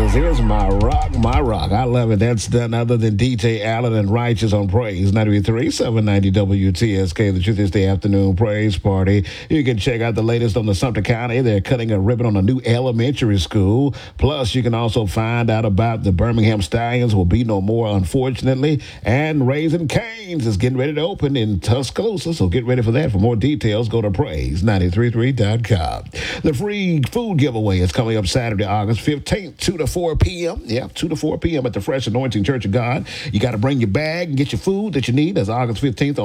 Jesus, here's my rock, my rock. I love it. That's none other than DJ Allen and Righteous on Praise 93.3, 790 WTSK. The Truth is the Afternoon Praise Party. You can check out the latest on the Sumter County. They're cutting a ribbon on a new elementary school. Plus, you can also find out about the Birmingham Stallions will be no more, unfortunately. And Raising Cane's is getting ready to open in Tuscaloosa, so get ready for that. For more details, go to praise933.com. The free food giveaway is coming up Saturday, August 15th, 2 to 4 p.m. Yeah, 2 to 4 p.m. at the Fresh Anointing Church of God. You got to bring your bag and get your food that you need. That's August 15th on